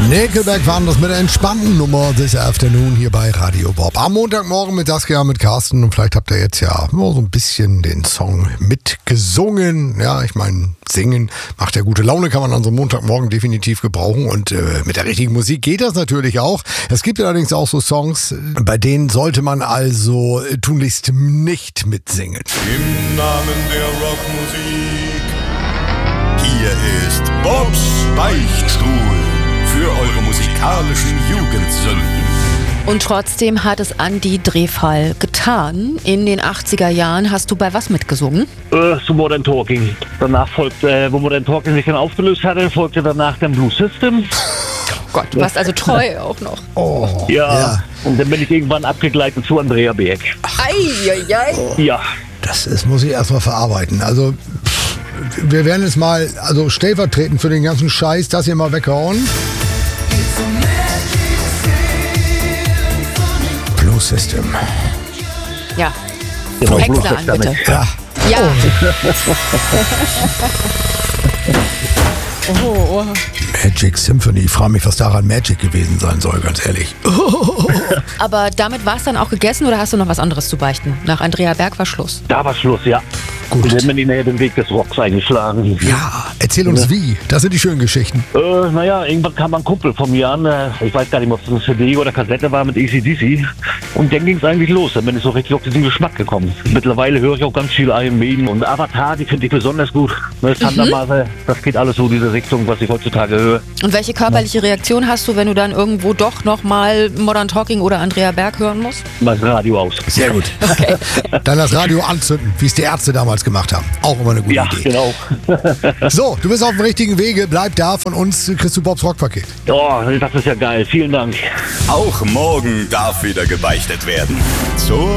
Nickelback waren das mit der entspannten Nummer des Afternoon hier bei Radio Bob. Am Montagmorgen mit Saskia, mit Carsten, und vielleicht habt ihr jetzt ja so ein bisschen den Song mitgesungen. Ja, ich meine, singen macht ja gute Laune, kann man an so einem Montagmorgen definitiv gebrauchen, und mit der richtigen Musik geht das natürlich auch. Es gibt allerdings auch so Songs, bei denen sollte man also tunlichst nicht mitsingen. Im Namen der Rockmusik, hier ist Bobs Beichtstuhl für eure musikalischen Jugendsünden. Und trotzdem hat es Andi Drehfall getan. In den 80er Jahren hast du bei was mitgesungen? Zu Modern Talking. Danach folgte, wo Modern Talking sich dann aufgelöst hatte, folgte danach der Blue System. Oh Gott, du warst also treu auch noch. Oh, Ja, und dann bin ich irgendwann abgegleitet zu Andrea Berg. Eieiei. Ja. das muss ich erstmal verarbeiten. Also, wir werden jetzt mal, also stellvertretend für den ganzen Scheiß, das hier mal weghauen. Blue System. Ja, Genau, Häcksler Blue an, System. bitte. Ja. Ja. Oh. Magic Symphony. Ich frage mich, was daran Magic gewesen sein soll, ganz ehrlich. Aber damit war es dann auch gegessen, oder hast du noch was anderes zu beichten? Nach Andrea Berg war Schluss. Da war Schluss, ja. Gut. Und dann bin ich näher den Weg des Rocks eingeschlagen. Ja, erzähl uns wie. Das sind die schönen Geschichten. Naja, irgendwann kam ein Kumpel von mir an, ich weiß gar nicht, ob es eine CD oder Kassette war, mit AC/DC. Und dann ging es eigentlich los, dann bin ich so richtig auf diesen Geschmack gekommen. Mittlerweile höre ich auch ganz viel Iron Maiden und Avatar, die finde ich besonders gut. Thundermother, das geht alles so in diese Richtung, was ich heutzutage höre. Und welche körperliche Reaktion hast du, wenn du dann irgendwo doch nochmal Modern Talking oder Andrea Berg hören musst? Mein Radio aus. Sehr gut. Okay. Dann das Radio anzünden, wie es die Ärzte damals gemacht haben. Auch immer eine gute Ja, Idee. genau. So, du bist auf dem richtigen Wege. Bleib da. Von uns kriegst du Bobs Rockpaket. Oh, das ist ja geil. Vielen Dank. Auch morgen darf wieder gebeichtet werden. Zur